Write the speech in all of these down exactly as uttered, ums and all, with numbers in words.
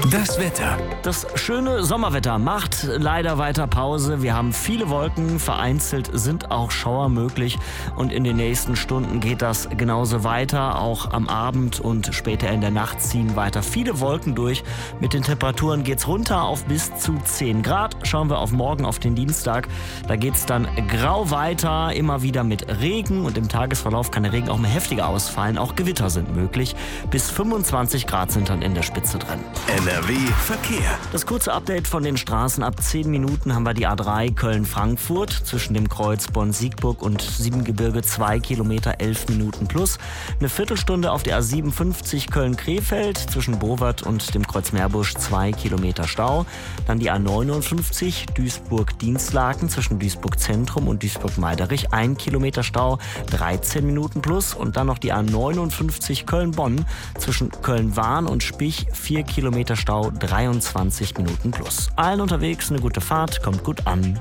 Das Wetter. Das schöne Sommerwetter macht leider weiter Pause. Wir haben viele Wolken, vereinzelt sind auch Schauer möglich und in den nächsten Stunden geht das genauso weiter. Auch am Abend und später in der Nacht ziehen weiter viele Wolken durch. Mit den Temperaturen geht's runter auf bis zu zehn Grad. Schauen wir auf morgen, auf den Dienstag. Da geht's dann grau weiter, immer wieder mit Regen und im Tagesverlauf kann der Regen auch mal heftiger ausfallen. Auch Gewitter sind möglich. Bis fünfundzwanzig Grad sind dann in der Spitze drin. N R W Verkehr. Das kurze Update von den Straßen. Ab zehn Minuten haben wir die A drei Köln-Frankfurt zwischen dem Kreuz Bonn-Siegburg und Siebengebirge zwei Kilometer, elf Minuten plus. Eine Viertelstunde auf der A siebenundfünfzig Köln-Krefeld zwischen Bowert und dem Kreuz Meerbusch zwei Kilometer Stau. Dann die A neunundfünfzig Duisburg-Dienstlaken zwischen Duisburg-Zentrum und Duisburg-Meiderich ein Kilometer Stau, dreizehn Minuten plus. Und dann noch die A neunundfünfzig Köln-Bonn zwischen Köln-Wahn und Spich vier Kilometer Stau, dreiundzwanzig Minuten plus. Allen unterwegs eine gute Fahrt, kommt gut an.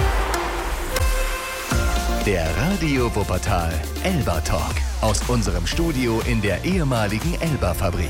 Der Radio Wuppertal Elba Talk aus unserem Studio in der ehemaligen Elba-Fabrik.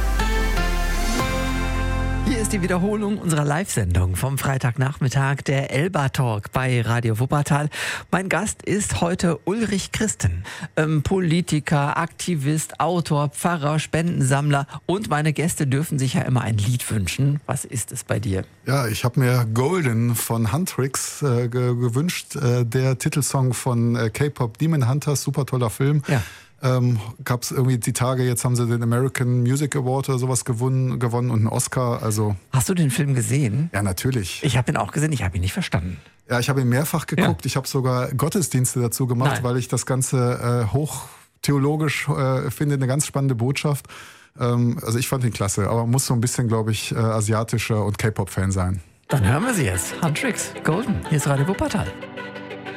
Hier ist die Wiederholung unserer Live-Sendung vom Freitagnachmittag, der Elba Talk bei Radio Wuppertal. Mein Gast ist heute Ulrich Christen, ähm, Politiker, Aktivist, Autor, Pfarrer, Spendensammler und meine Gäste dürfen sich ja immer ein Lied wünschen. Was ist es bei dir? Ja, ich habe mir Golden von Huntrix äh, ge gewünscht, äh, der Titelsong von äh, K-Pop Demon Hunters, super toller Film. Ja. Ähm, gab es irgendwie die Tage, jetzt haben sie den American Music Award oder sowas gewonnen, gewonnen und einen Oscar. Also Hast du den Film gesehen? ja, natürlich. Ich habe ihn auch gesehen, ich habe ihn nicht verstanden. Ja, ich habe ihn mehrfach geguckt. Ja. Ich habe sogar Gottesdienste dazu gemacht, Nein. weil ich das Ganze äh, hochtheologisch äh, finde, eine ganz spannende Botschaft. Ähm, also ich fand ihn klasse, aber man muss so ein bisschen, glaube ich, äh, asiatischer und K-Pop-Fan sein. Dann hören wir sie jetzt. Huntrix, Golden. Hier ist Radio Wuppertal.